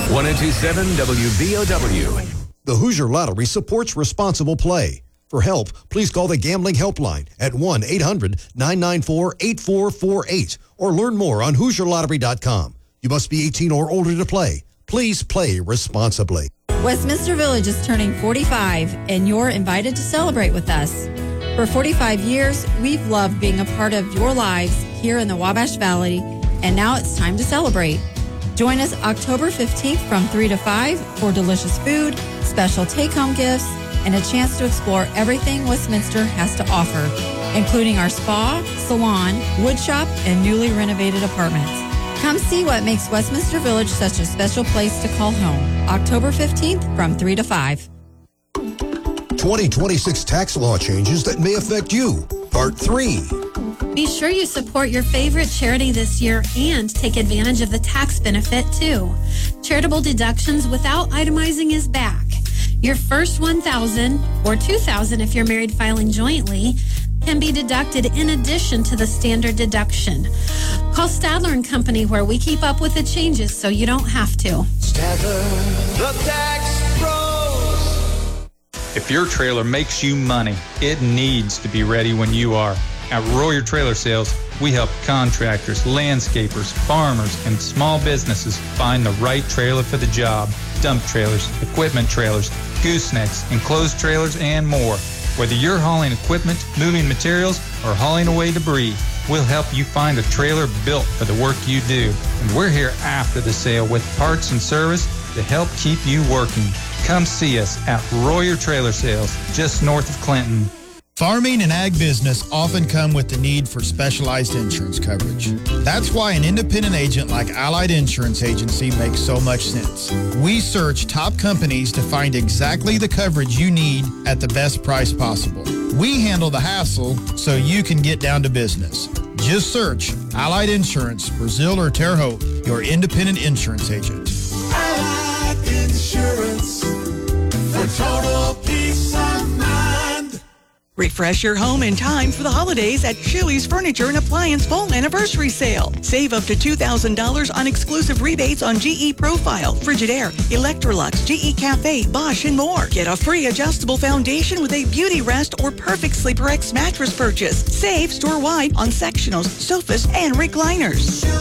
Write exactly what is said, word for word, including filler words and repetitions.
one oh two seven W V O W. The Hoosier Lottery supports responsible play. For help, please call the Gambling Helpline at one eight hundred nine nine four eight four four eight or learn more on Hoosier Lottery dot com. You must be eighteen or older to play. Please play responsibly. Westminster Village is turning forty-five, and you're invited to celebrate with us. For forty-five years, we've loved being a part of your lives here in the Wabash Valley, and now it's time to celebrate. Join us October fifteenth from three to five for delicious food, special take-home gifts, and a chance to explore everything Westminster has to offer, including our spa, salon, wood shop, and newly renovated apartments. Come see what makes Westminster Village such a special place to call home. October fifteenth from three to five. twenty twenty-six tax law changes that may affect you. Part three. Be sure you support your favorite charity this year and take advantage of the tax benefit too. Charitable deductions without itemizing is back. Your first one thousand dollars or two thousand dollars if you're married filing jointly can be deducted in addition to the standard deduction. Call Stadler and Company, where we keep up with the changes so you don't have to. Stadler, the tax pros. If your trailer makes you money, it needs to be ready when you are. At Royer Trailer Sales, we help contractors, landscapers, farmers, and small businesses find the right trailer for the job. Dump trailers, equipment trailers, goosenecks, enclosed trailers, and more. Whether you're hauling equipment, moving materials, or hauling away debris, we'll help you find a trailer built for the work you do. And we're here after the sale with parts and service to help keep you working. Come see us at Royer Trailer Sales, just north of Clinton. Farming and ag business often come with the need for specialized insurance coverage. That's why an independent agent like Allied Insurance Agency makes so much sense. We search top companies to find exactly the coverage you need at the best price possible. We handle the hassle so you can get down to business. Just search Allied Insurance, Brazil or Terre Haute, your independent insurance agent. Allied Insurance for total peace of mind. Refresh your home in time for the holidays at Chili's Furniture and Appliance Fall Anniversary Sale. Save up to two thousand dollars on exclusive rebates on G E Profile, Frigidaire, Electrolux, G E Cafe, Bosch, and more. Get a free adjustable foundation with a Beauty Rest or Perfect Sleeper X mattress purchase. Save store-wide on sectionals, sofas, and recliners.